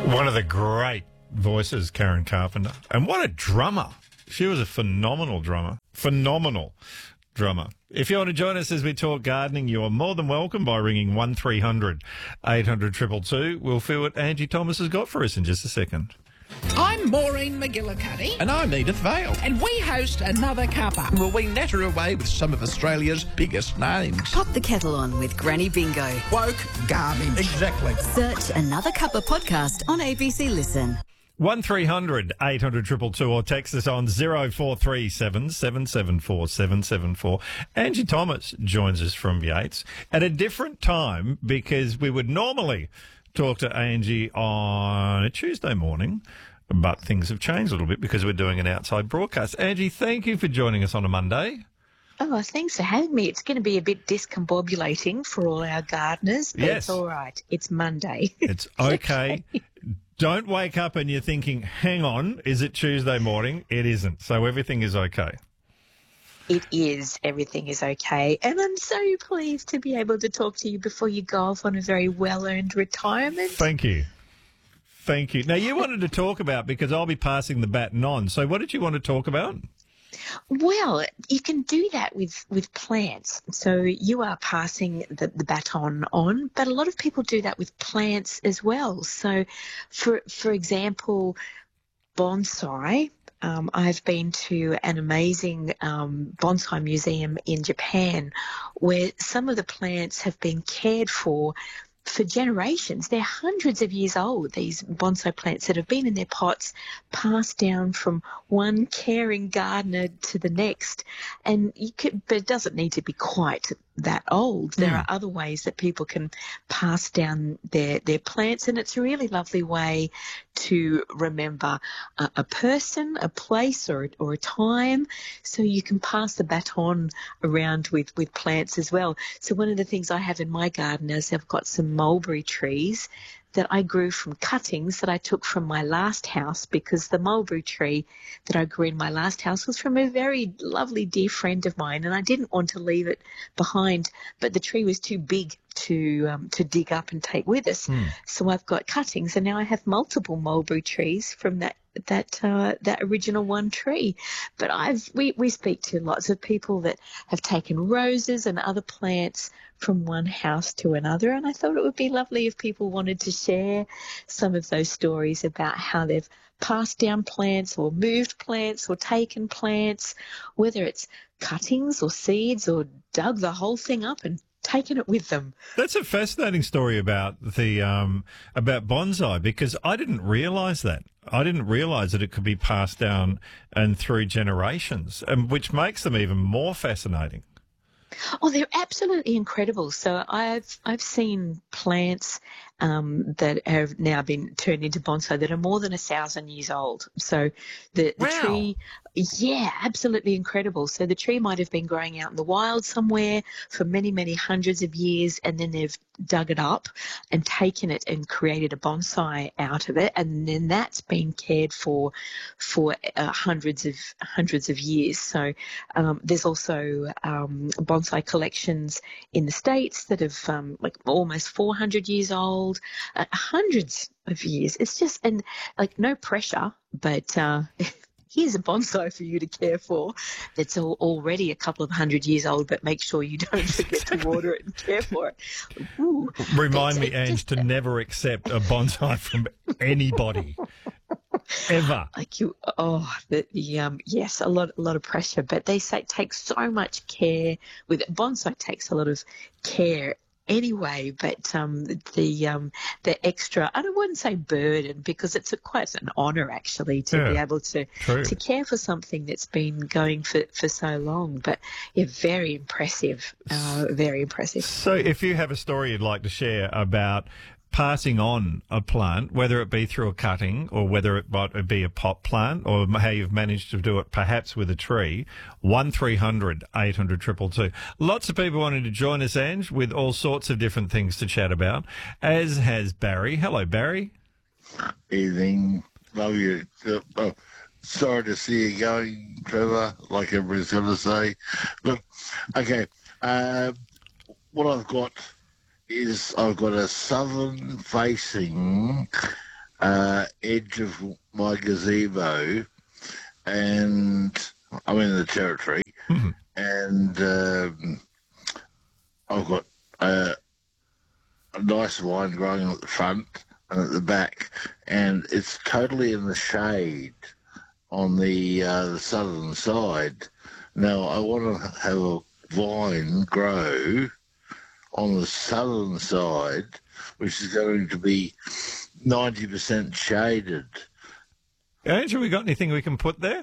One of the great voices, Karen Carpenter. And what a drummer. She was a phenomenal drummer. Phenomenal drummer. If you want to join us as we talk gardening, you're more than welcome by ringing 1300 800 222. We'll see what Angie Thomas has got for us in just a second. I'm Maureen McGillicuddy. And I'm Edith Vale. And we host Another Cuppa. Well, we natter away with some of Australia's biggest names. Pop the kettle on with Granny Bingo. Woke garbage. Exactly. Search Another Cuppa podcast on ABC Listen. 1300 800 222 or text us on 0437 774 774. Angie Thomas joins us from Yates at a different time because we would normally talk to Angie on a Tuesday morning, but things have changed a little bit because we're doing an outside broadcast. Angie, thank you for joining us on a Monday. Oh, thanks for having me. It's going to be a bit discombobulating for all our gardeners, but Yes. It's all right. It's Monday. It's okay. Don't wake up and you're thinking, hang on, is it Tuesday morning? It isn't. So everything is okay. It is. Everything is okay. And I'm so pleased to be able to talk to you before you go off on a very well-earned retirement. Thank you. Thank you. Now, you wanted to talk about, because I'll be passing the baton on. So what did you want to talk about? Well, you can do that with plants. So you are passing the baton on, but a lot of people do that with plants as well. So, for example, bonsai. I've been to an amazing bonsai museum in Japan where some of the plants have been cared for generations. They're hundreds of years old, these bonsai plants that have been in their pots, passed down from one caring gardener to the next. And but it doesn't need to be quite that old. There are other ways that people can pass down their plants, and it's a really lovely way to remember a person, a place, or a time. So you can pass the baton around with plants as well. So one of the things I have in my garden is I've got some mulberry trees that I grew from cuttings that I took from my last house, because the mulberry tree that I grew in my last house was from a very lovely dear friend of mine, and I didn't want to leave it behind, but the tree was too big to dig up and take with us. So I've got cuttings, and now I have multiple mulberry trees from that original one tree. But we speak to lots of people that have taken roses and other plants from one house to another, and I thought it would be lovely if people wanted to share some of those stories about how they've passed down plants or moved plants or taken plants, whether it's cuttings or seeds or dug the whole thing up and taken it with them. That's a fascinating story about the about bonsai, because I didn't realise that. I didn't realise that it could be passed down and through generations, and which makes them even more fascinating. Oh, they're absolutely incredible. So I've seen plants that have now been turned into bonsai that are more than 1,000 years old. So the tree, yeah, absolutely incredible. So the tree might have been growing out in the wild somewhere for many, many hundreds of years, and then they've dug it up and taken it and created a bonsai out of it, and then that's been cared for hundreds of years. So there's also bonsai collections in the States that have like almost 400 years old, hundreds of years. It's just, and like, no pressure, but here's a bonsai for you to care for that's already a couple of hundred years old, but make sure you don't forget to water it and care for it. Ooh, Remind me, Ange, to never accept a bonsai from anybody. Ever. Like you, yes, a lot of pressure, but they say it takes so much care. With bonsai takes a lot of care anyway, but the extra, I wouldn't say burden, because it's quite an honour actually to be able to care for something that's been going for so long. But yeah, very impressive, very impressive. So if you have a story you'd like to share about passing on a plant, whether it be through a cutting or whether it might be a pot plant, or how you've managed to do it perhaps with a tree, 1300 800 222. Lots of people wanting to join us, Ange, with all sorts of different things to chat about, as has Barry. Hello, Barry. Evening. Love you. Sorry to see you going, Trevor, like everybody's going to say. Look, okay, what I've got is I've got a southern-facing edge of my gazebo, and I'm in the territory, and I've got a nice vine growing at the front and at the back, and it's totally in the shade on the southern side. Now, I want to have a vine grow on the southern side, which is going to be 90% shaded. Ange, have we got anything we can put there?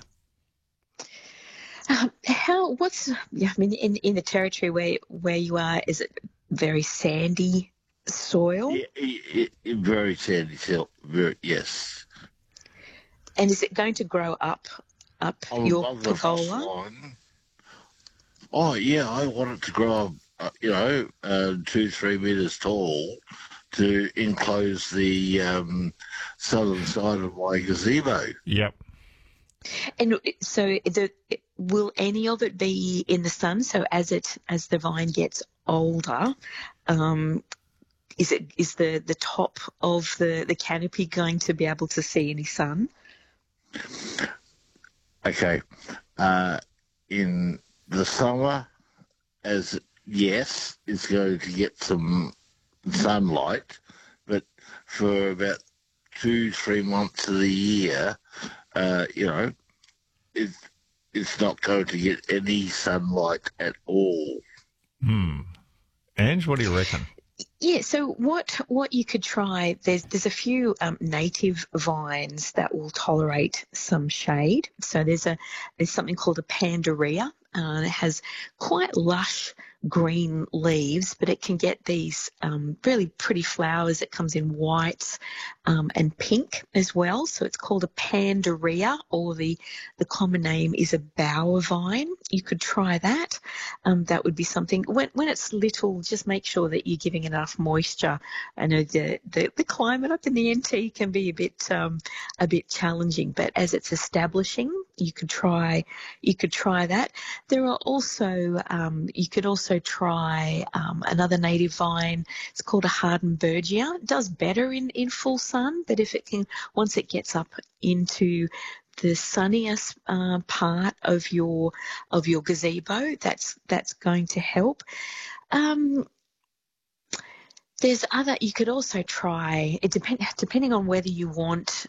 In the territory where you are, is it very sandy soil? Yeah, very sandy soil, yes. And is it going to grow up your Above the frost pergola? line. Oh, yeah, I want it to grow, 2-3 metres tall to enclose the southern side of my gazebo. Yep. And so will any of it be in the sun? So as the vine gets older, is the top of the canopy going to be able to see any sun? Okay. In the summer, yes, it's going to get some sunlight, but for about 2-3 months of the year, it's not going to get any sunlight at all. Ange, what do you reckon? Yeah, so what you could try, there's a few native vines that will tolerate some shade. So there's something called a pandaria. It has quite lush green leaves, but it can get these really pretty flowers. It comes in whites and pink as well. So it's called a pandaria, or the common name is a bower vine. You could try that. That would be something. When it's little, just make sure that you're giving enough moisture. I know the climate up in the NT can be a bit challenging, but as it's establishing, you could try that. There are also you could also try another native vine. It's called a Hardenbergia. It does better in full sun, but once it gets up into the sunniest part of your gazebo, that's going to help. There's other. You could also try. Depending on whether you want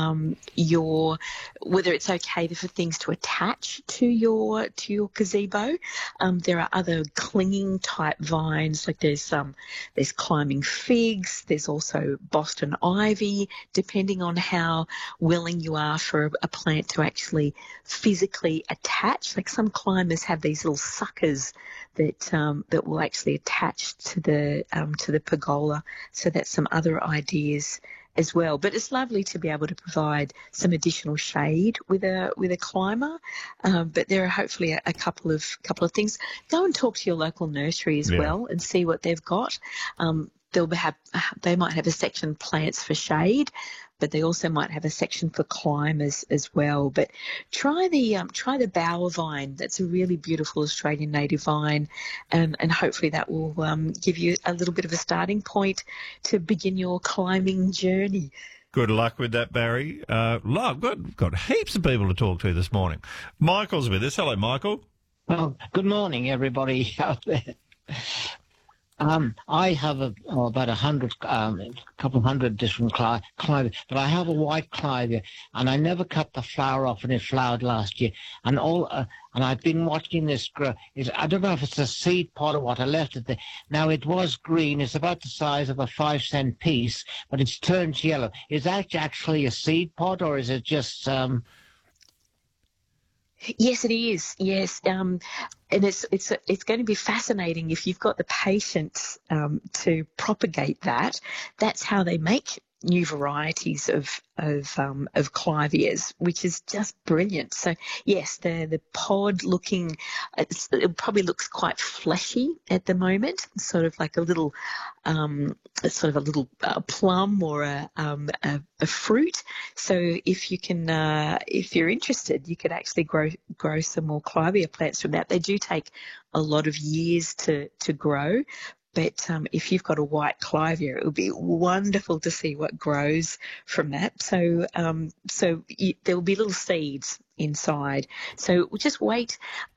whether it's okay for things to attach to your gazebo. There are other clinging type vines, like there's climbing figs. There's also Boston ivy. Depending on how willing you are for a plant to actually physically attach, like some climbers have these little suckers that will actually attach to the pergola. So that's some other ideas as well. But it's lovely to be able to provide some additional shade with a climber. But there are hopefully a couple of things. Go and talk to your local nursery as well and see what they've got. They might have a section plants for shade, but they also might have a section for climbers as well. But try the bower vine. That's a really beautiful Australian native vine, and hopefully that will give you a little bit of a starting point to begin your climbing journey. Good luck with that, Barry. Look, got heaps of people to talk to this morning. Michael's with us. Hello, Michael. Well, good morning, everybody out there. I have about 100, couple hundred different clivia, but I have a white clivia, and I never cut the flower off, and it flowered last year. And I've been watching this grow. I don't know if it's a seed pod or what. I left it there. Now it was green. It's about the size of a 5-cent piece, but it's turned yellow. Is that actually a seed pod, or is it just? Yes, it is. Yes, and it's going to be fascinating if you've got the patience to propagate that. That's how they make new varieties of clivias, which is just brilliant. So yes, the pod looking, it probably looks quite fleshy at the moment, sort of like a little plum or a fruit. So if you can, if you're interested, you could actually grow some more clivia plants from that. They do take a lot of years to grow, But if you've got a white clivia, it would be wonderful to see what grows from that. So there will be little seeds inside. So we'll just wait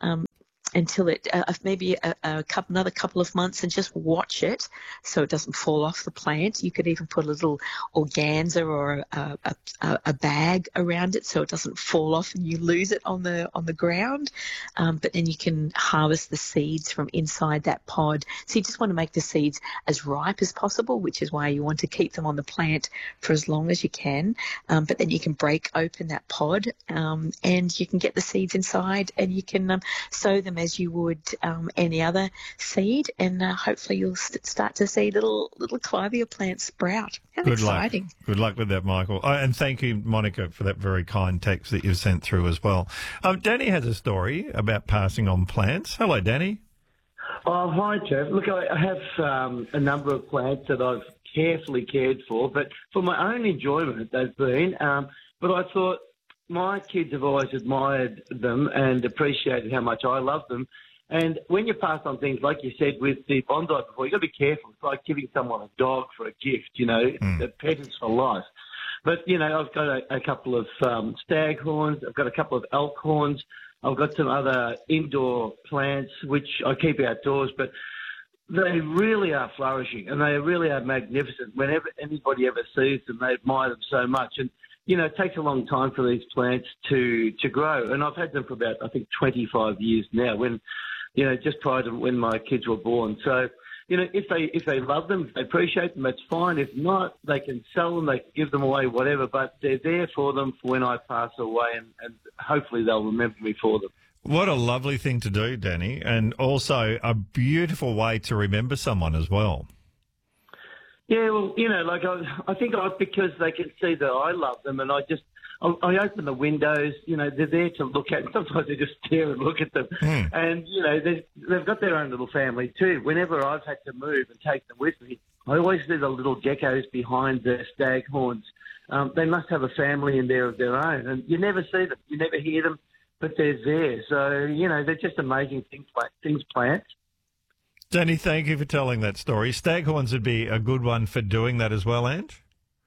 until it maybe another couple of months and just watch it so it doesn't fall off the plant. You could even put a little organza or a bag around it so it doesn't fall off and you lose it on the ground. But then you can harvest the seeds from inside that pod. So you just want to make the seeds as ripe as possible, which is why you want to keep them on the plant for as long as you can. But then you can break open that pod and you can get the seeds inside and you can sow them as you would any other seed, and hopefully you'll start to see little clivia plants sprout. How exciting. Luck. Good luck with that, Michael. Oh, and thank you, Monica, for that very kind text that you've sent through as well. Danny has a story about passing on plants. Hello, Danny. Oh, hi, Jeff. Look, I have a number of plants that I've carefully cared for, but for my own enjoyment they've been. But I thought, my kids have always admired them and appreciated how much I love them. And when you pass on things, like you said with the bonsai before, you've got to be careful. It's like giving someone a dog for a gift, The pet is for life. But, I've got a couple of staghorns. I've got a couple of elk horns. I've got some other indoor plants, which I keep outdoors. But they really are flourishing and they really are magnificent. Whenever anybody ever sees them, they admire them so much. And it takes a long time for these plants to grow. And I've had them for about, I think, 25 years now, when, just prior to when my kids were born. So, if they love them, if they appreciate them, that's fine. If not, they can sell them, they can give them away, whatever. But they're there for them for when I pass away, and hopefully they'll remember me for them. What a lovely thing to do, Danny, and also a beautiful way to remember someone as well. Yeah, well, I think because they can see that I love them, and I open the windows, they're there to look at, and sometimes they just stare and look at them. And, they've got their own little family too. Whenever I've had to move and take them with me, I always see the little geckos behind the staghorns. They must have a family in there of their own, and you never see them, you never hear them, but they're there. So, they're just amazing things plants. Danny, thank you for telling that story. Staghorns would be a good one for doing that as well, Ange?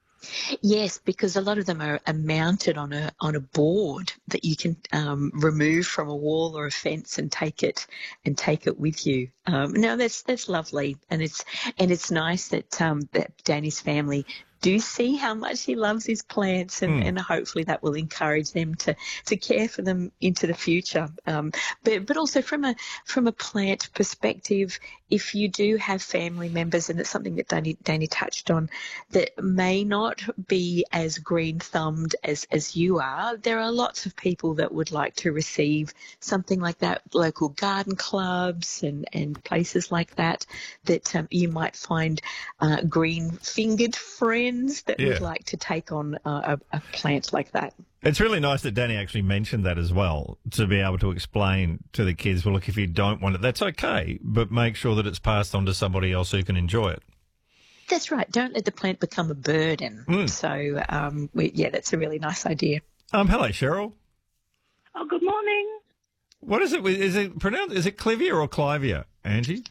Yes, because a lot of them are mounted on a board that you can remove from a wall or a fence and take it with you. No, that's lovely, and it's nice that that Danny's family do see how much he loves his plants, and hopefully that will encourage them to care for them into the future. But also from a plant perspective, if you do have family members, and it's something that Danny touched on, that may not be as green-thumbed as you are, there are lots of people that would like to receive something like that, local garden clubs and places like that you might find green-fingered friends that would like to take on a plant like that. It's really nice that Danny actually mentioned that as well, to be able to explain to the kids, well, look, if you don't want it, that's okay, but make sure that it's passed on to somebody else who can enjoy it. That's right. Don't let the plant become a burden. So, that's a really nice idea. Hello, Cheryl. Oh, good morning. What is it? Is it pronounced? Is it clivia or clivia, Angie?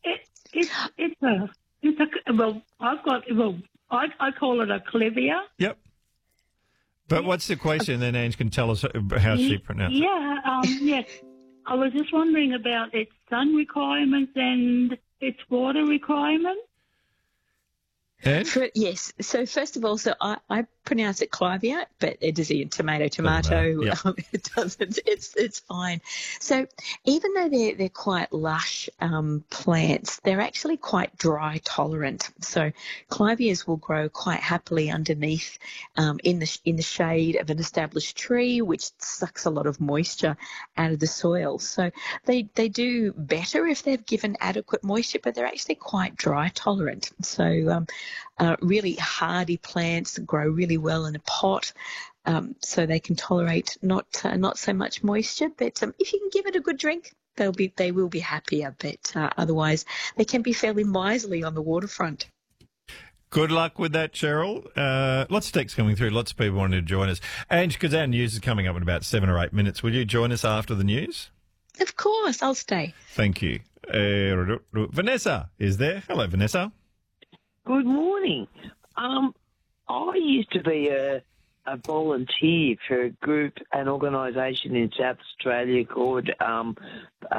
I call it a clivia. Yep. But what's the question? Then Ange can tell us how she pronounced it. Yes. I was just wondering about its sun requirements and its water requirements. Yes. So first of all, I pronounce it clivia, but it is a tomato. Yeah. It doesn't. It's fine. So even though they're quite lush plants, they're actually quite dry tolerant. So clivias will grow quite happily underneath in the shade of an established tree, which sucks a lot of moisture out of the soil. So they do better if they're given adequate moisture, but they're actually quite dry tolerant. So really hardy plants grow really well in a pot, so they can tolerate not so much moisture. But if you can give it a good drink, they will be happier. But otherwise, they can be fairly miserly on the waterfront. Good luck with that, Cheryl. Lots of texts coming through. Lots of people wanting to join us. Ange, because our news is coming up in about 7 or 8 minutes, will you join us after the news? Of course, I'll stay. Thank you. Vanessa is there. Hello, Vanessa. Good morning. I used to be a volunteer for a group, an organisation in South Australia called